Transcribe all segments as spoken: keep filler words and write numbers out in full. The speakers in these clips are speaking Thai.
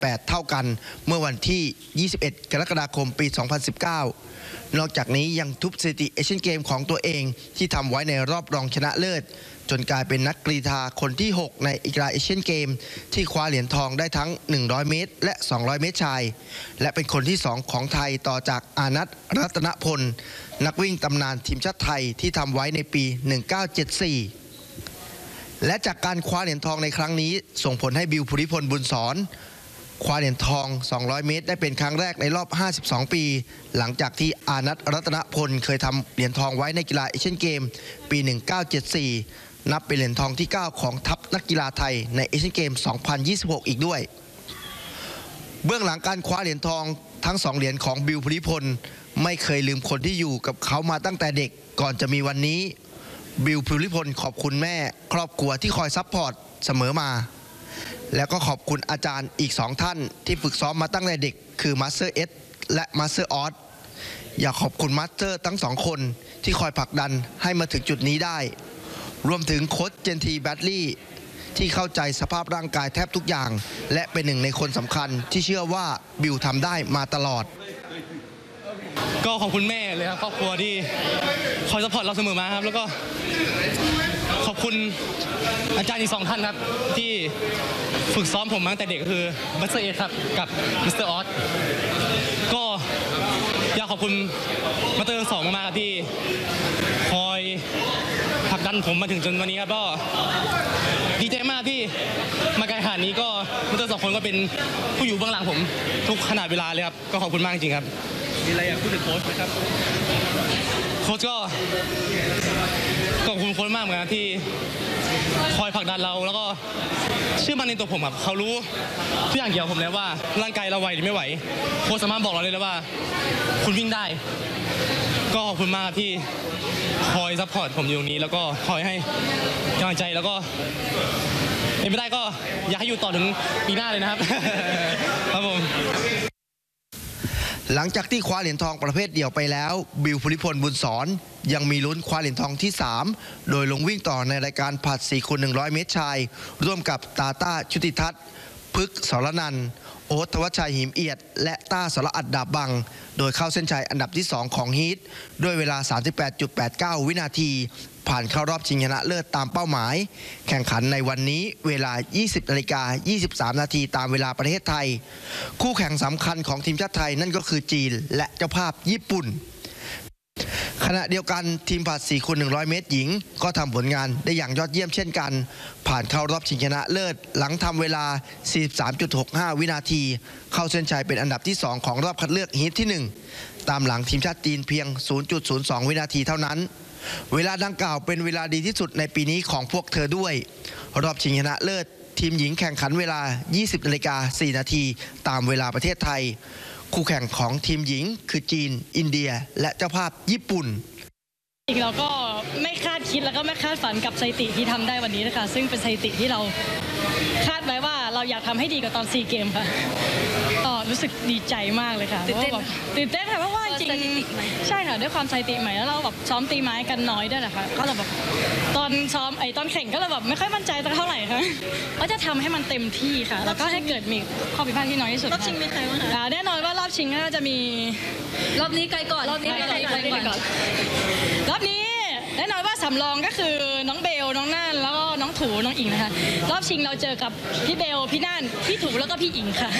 แปดเท่ากันเมื่อวันที่ยี่สิบเอ็ดกรกฎาคมปีสองพันสิบเก้านอกจากนี้ยังทุบสถิติเอเชียนเกมของตัวเองที่ทำไว้ในรอบรองชนะเลิศจนกลายเป็นนักกรีฑาคนที่หกในกีฬาเอเชียนเกมที่คว้าเหรียญทองได้ทั้งหนึ่งร้อยเมตรและสองร้อยเมตรชายและเป็นคนที่สองของไทยต่อจากอานัท รัตนพลนักวิ่งตำนานทีมชาติไทยที่ทำไว้ในปีหนึ่งเก้าเจ็ดสี่และจากการคว้าเหรียญทองในครั้งนี้ส่งผลให้บิว ภูริพล บุญศรคว้าเหรียญทองสองร้อยเมตรได้เป็นครั้งแรกในรอบห้าสิบสองปีหลังจากที่อานัท รัตนพลเคยทำเหรียญทองไว้ในกีฬาเอเชียนเกมปีหนึ่งเก้าเจ็ดสี่นับเป็นเหรียญทองที่เก้าของทัพนักกีฬาไทยในเอเชียนเกมสองพันยี่สิบหกอีกด้วยเบื้องหลังการคว้าเหรียญทองทั้งสองเหรียญของบิว ภูริพลไม่เคยลืมคนที่อยู่กับเขามาตั้งแต่เด็กก่อนจะมีวันนี้บิว ภูริพลขอบคุณแม่ครอบครัวที่คอยซัพพอร์ตเสมอมาแล้วก็ขอบคุณอาจารย์อีกสองท่านที่ฝึกซ้อมมาตั้งแต่เด็กคือมาสเตอร์เอสและมาสเตอร์ออสอยากขอบคุณมาสเตอร์ทั้งสองคนที่คอยผลักดันให้มาถึงจุดนี้ได้รวมถึงโค้ชเจนทีแบดลี่ที่เข้าใจสภาพร่างกายแทบทุกอย่างและเป็นหนึ่งในคนสำคัญที่เชื่อว่าบิวทำได้มาตลอดก็ขอบคุณแม่เลยครับครอบครัวที่คอยซัพพอร์ตเราเสมอมาครับแล้วก็ขอบคุณอาจารย์อีกสองท่านครับที่ฝึกซ้อมผมมาตั้งแต่เด็กก็คือมาสเตอร์เอสครับกับมิสเตอร์ออสก็อยากขอบคุณมาสเตอร์ทั้งสองมากๆครับที่คอยผลักดันผมมาถึงจนวันนี้ครับก็ดีใจมากที่มาไกลขนาดนี้ก็มาสเตอร์สองคนก็เป็นผู้อยู่เบื้องหลังผมทุกขนาดเวลาเลยครับก็ขอบคุณมากจริงครับมีอะไรอยากพูดถึงโค้ชไหมครับโค้ชก็ขอบคุณโค้ชมากเหมือนกันที่คอยผลักดันเราแล้วก็เชื่อมั่นในตัวผมครับเขารู้ทุกอย่างเกี่ยวกับผมแล้วว่าร่างกายเราไหวหรือไม่ไหวโค้ชสามารถบอกเราเลยแล้วว่าคุณวิ่งได้ก็ขอบคุณมากที่คอยซัพพอร์ตผมอยู่ตรงนี้แล้วก็คอยให้กำลังใจแล้วก็เป็นไม่ได้ก็อยากให้อยู่ต่อถึงปีหน้าเลยนะครับครับผมหลังจากที่คว้าเหรียญทองประเภทเดี่ยวไปแล้วบิว ภูริพล บุญศรยังมีลุ้นคว้าเหรียญทองที่สามโดยลงวิ่งต่อในรายการผลัด สี่คูณหนึ่งร้อย เมตรชายร่วมกับตาต้า ชุติทัศน์ พฤกษ์ สรนันท์ โอ๊ต ธวัชชัย หิมเอียดและต้า สรอัด ดาบบังโดยเข้าเส้นชัยอันดับที่สองของฮีทด้วยเวลา สามสิบแปดจุดแปดเก้า วินาทีผ่านเข้ารอบชิงชนะเลิศตามเป้าหมายแข่งขันในวันนี้เวลา ยี่สิบนาฬิกายี่สิบสามนาทีตามเวลาประเทศไทยคู่แข่งสำคัญของทีมชาติไทยนั่นก็คือจีนและเจ้าภาพญี่ปุ่นขณะเดียวกันทีมผลัด สี่คูณหนึ่งร้อย เมตรหญิงก็ทำผลงานได้อย่างยอดเยี่ยมเช่นกันผ่านเข้ารอบชิงชนะเลิศหลังทำเวลา สี่สิบสามจุดหกห้า วินาทีเข้าเส้นชัยเป็นอันดับที่สองของรอบคัดเลือกฮีทที่หนึ่งตามหลังทีมชาติจีนเพียง ศูนย์จุดศูนย์สอง วินาทีเท่านั้นเวลาดังกล่าวเป็นเวลาดีที่สุดในปีนี้ของพวกเธอด้วยรอบชิงชนะเลิศทีมหญิงแข่งขันเวลา ยี่สิบนาฬิกาสี่ นาทีตามเวลาประเทศไทยคู่แข่งของทีมหญิงคือจีนอินเดียและเจ้าภาพญี่ปุ่นเราก็ไม่คาดคิดแล้วก็ไม่คาดฝันกับสถิติที่ทำได้วันนี้นะคะซึ่งเป็นสถิติที่เราคาดไว้ว่าเราอยากทำให้ดีกว่าตอนซีเกมค่ะก็รู้สึกดีใจมากเลยค่ะตื่นเต้นตื่นเต้นค่ะเพราะว่าจริงใช่ค่ะด้วยความสถิติใหม่แล้วเราแบบซ้อมตีไม้กันน้อยด้วยนะคะก็เราแบบตอนซ้อมไอ้ตอนแข่งก็เราแบบไม่ค่อยมั่นใจเท่าไหร่ค่ะก็จะทำให้มันเต็มที่ค่ะแล้วก็ให้เกิดมีข้อผิดพลาดที่น้อยที่สุดรอบชิงมีใครบ้างคะแน่นอนว่ารอบชิงก็จะมีรอบนี้ใครก่อนรอบนี้ใครก่อนรอบนี้แน่นอนว่าสำรองก็คือน้องเบลน้องน่านแล้วก็น้องถูน้องอิงนะคะรอบชิงเราเจอกับพี่เบลพี่น่านพี่ถูแล้วก็พี่อิงค่ะ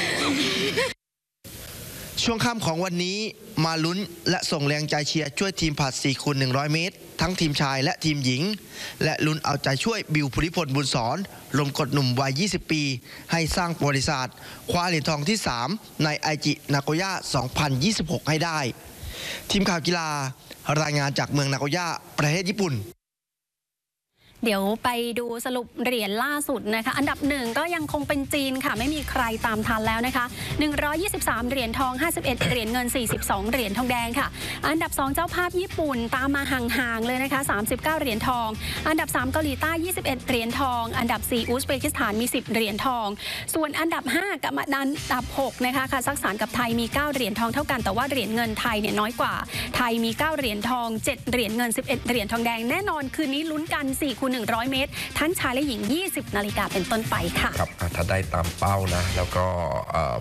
ช่วงค่ำของวันนี้มาลุ้นและส่งแรงใจเชียร์ช่วยทีมผลัด สี่คูณหนึ่งร้อย เมตรทั้งทีมชายและทีมหญิงและลุ้นเอาใจช่วยบิว ภูริพล บุญศรลมกดหนุ่มวัยยี่สิบปีให้สร้างประวัติศาสตร์คว้าเหรียญทองที่สามในไอจินาโกย่าสองพันยี่สิบหกให้ได้ทีมข่าวกีฬารายงานจากเมืองนาโกย่าประเทศญี่ปุ่นเดี๋ยวไปดูสรุปเหรียญล่าสุดนะคะอันดับหนึ่งก็ยังคงเป็นจีนค่ะไม่มีใครตามทันแล้วนะคะหนึ่งร้อยยี่สิบสามเหรียญทองห้าสิบเอ็ดเหรียญเงินสี่สิบสองเหรียญทองแดงค่ะอันดับสองเจ้าภาพญี่ปุ่นตามมาห่างๆเลยนะคะสามสิบเก้าเหรียญทองอันดับสามเกาหลีใต้ยี่สิบเอ็ดเหรียญทองอันดับสี่อุซเบกิสถานมีสิบเหรียญทองส่วนอันดับห้ากับอันดับหกนะคะคาซัคสถานกับไทยมีเก้าเหรียญทองเท่ากันแต่ว่าเหรียญเงินไทยเนี่ยน้อยกว่าไทยมีเก้าเหรียญทองเจ็ดเหรียญเงินสิบเอ็ดเหรียญทองแดงแน่นอนคืนนี้ลุ้นกันสี่คูณหนึ่งร้อยเมตรทั้งชายและหญิงยี่สิบนาฬิกาเป็นต้นไปค่ะครับถ้าได้ตามเป้านะแล้วก็